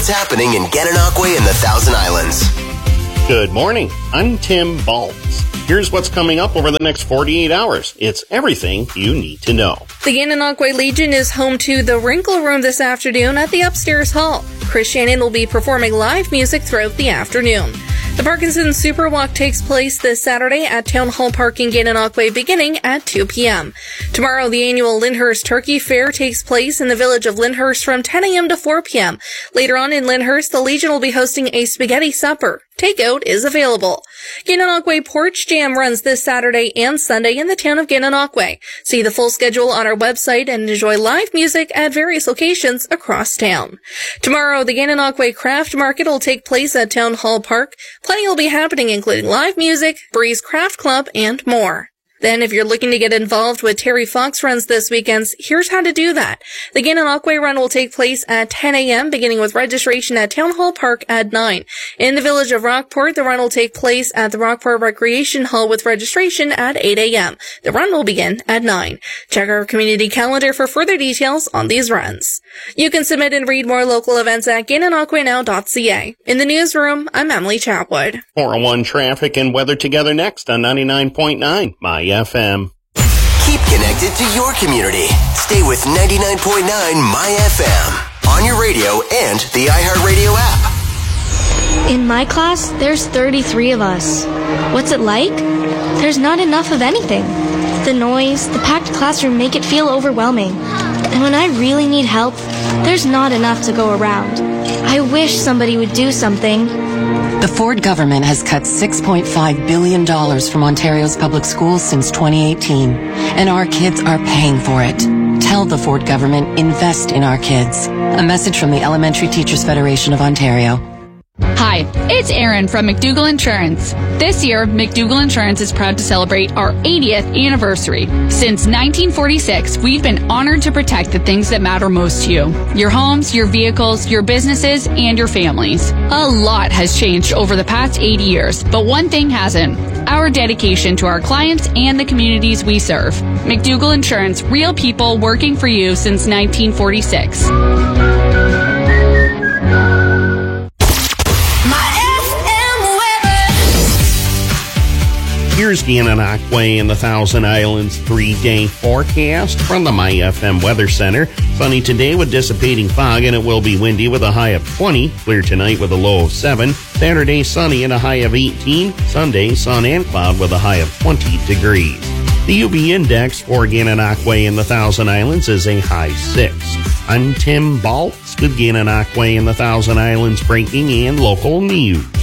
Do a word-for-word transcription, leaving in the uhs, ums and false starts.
what's happening in Gananoque and the Thousand Islands. Good morning. I'm Tim Baltz. Here's what's coming up over the next forty-eight hours. It's everything you need to know. The Gananoque Legion is home to the Wrinkle Room this afternoon at the upstairs hall. Chris Shannon will be performing live music throughout the afternoon. The Parkinson's Super Walk takes place this Saturday at Town Hall Park in Gananoque beginning at two p.m. Tomorrow, the annual Lyndhurst Turkey Fair takes place in the village of Lyndhurst from ten a.m. to four p.m. Later on in Lyndhurst, the Legion will be hosting a spaghetti supper. Takeout is available. Gananoque Porch Jam runs this Saturday and Sunday in the town of Gananoque. See the full schedule on our website and enjoy live music at various locations across town. Tomorrow, the Gananoque Craft Market will take place at Town Hall Park. Plenty will be happening, including live music, Breeze Craft Club, and more. Then, if you're looking to get involved with Terry Fox runs this weekend, here's how to do that. The Gananoque run will take place at ten a.m., beginning with registration at Town Hall Park at nine. In the village of Rockport, the run will take place at the Rockport Recreation Hall with registration at eight a.m. The run will begin at nine. Check our community calendar for further details on these runs. You can submit and read more local events at gananoque now dot c a. In the newsroom, I'm Emily Chapwood. four oh one traffic and weather together next on ninety-nine point nine My F M. Keep connected to your community. Stay with ninety-nine point nine My F M on your radio and the iHeartRadio app. In my class, there's thirty-three of us. What's it like? There's not enough of anything. The noise, the packed classroom make it feel overwhelming. And when I really need help, there's not enough to go around. I wish somebody would do something. The Ford government has cut six point five billion dollars from Ontario's public schools since twenty eighteen, and our kids are paying for it. Tell the Ford government, invest in our kids. A message from the Elementary Teachers Federation of Ontario. Hi, it's Erin from McDougall Insurance. This year, McDougall Insurance is proud to celebrate our eightieth anniversary. Since nineteen forty-six, we've been honored to protect the things that matter most to you. Your homes, your vehicles, your businesses, and your families. A lot has changed over the past eighty years, but one thing hasn't. Our dedication to our clients and the communities we serve. McDougall Insurance, real people working for you since nineteen forty-six. Here's Gananoque and the Thousand Islands three-day forecast from the My F M Weather Center. Sunny today with dissipating fog, and it will be windy with a high of twenty. Clear tonight with a low of seven. Saturday, sunny and a high of eighteen. Sunday, sun and cloud with a high of twenty degrees. The U V index for Gananoque and the Thousand Islands is a high six. I'm Tim Baltz with Gananoque and the Thousand Islands breaking and local news.